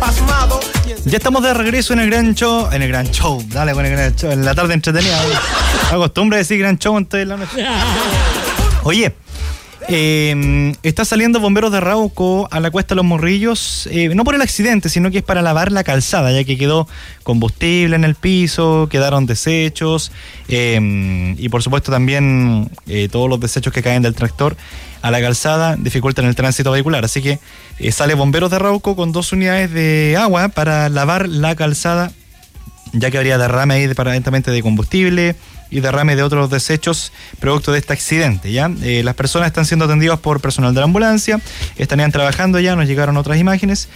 pasmado. Ya estamos de regreso en el gran show. Dale con el gran show. En la tarde entretenida. Acostumbra a decir gran show antes de la noche. Oye, está saliendo bomberos de Arauco a la Cuesta de los Morrillos, no por el accidente, sino que es para lavar la calzada, ya que quedó combustible en el piso, quedaron desechos, y por supuesto también todos los desechos que caen del tractor a la calzada dificultan el tránsito vehicular. Así que sale bomberos de Arauco con 2 unidades de agua para lavar la calzada, ya que habría derrame ahí aparentemente de combustible y derrame de otros desechos producto de este accidente, ¿ya? Las personas están siendo atendidas por personal de la ambulancia, estarían trabajando ya, nos llegaron otras imágenes,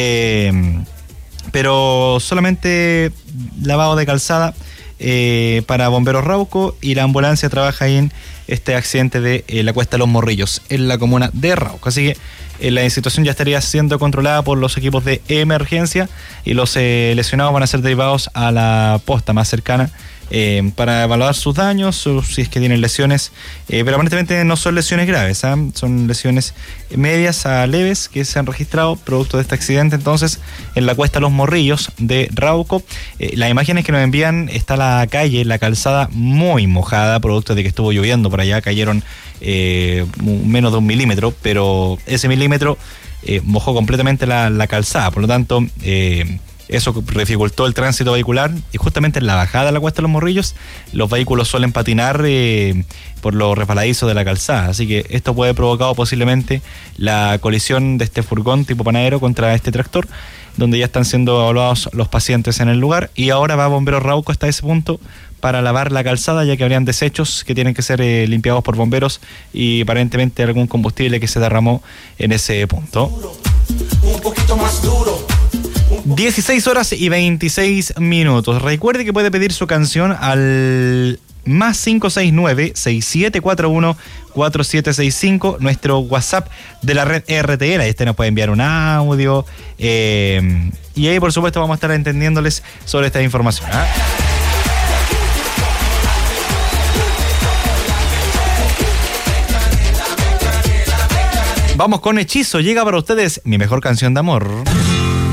pero solamente lavado de calzada para bomberos Rauco, y la ambulancia trabaja ahí en este accidente de la Cuesta de los Morrillos, en la comuna de Rauco. Así que la situación ya estaría siendo controlada por los equipos de emergencia, y los lesionados van a ser derivados a la posta más cercana para evaluar sus daños, si es que tienen lesiones, pero aparentemente no son lesiones graves, son lesiones medias a leves que se han registrado producto de este accidente. Entonces, en la Cuesta Los Morrillos de Rauco, las imágenes que nos envían, está la calle, la calzada muy mojada, producto de que estuvo lloviendo por allá, cayeron menos de 1 milímetro, pero ese milímetro mojó completamente la calzada, por lo tanto eso dificultó el tránsito vehicular, y justamente en la bajada de la Cuesta de los Morrillos los vehículos suelen patinar por lo resbaladizo de la calzada, así que esto puede provocado posiblemente la colisión de este furgón tipo panadero contra este tractor, donde ya están siendo evaluados los pacientes en el lugar, y ahora va Bomberos Rauco hasta ese punto para lavar la calzada, ya que habrían desechos que tienen que ser limpiados por bomberos, y aparentemente algún combustible que se derramó en ese punto. Un poquito más duro. 16 horas y 26 minutos. Recuerde que puede pedir su canción al más 569-6741-4765, nuestro WhatsApp de la red RTL. Ahí nos puede enviar un audio, y ahí por supuesto vamos a estar entendiéndoles sobre esta información. Vamos con Hechizo. Llega para ustedes mi mejor canción de amor.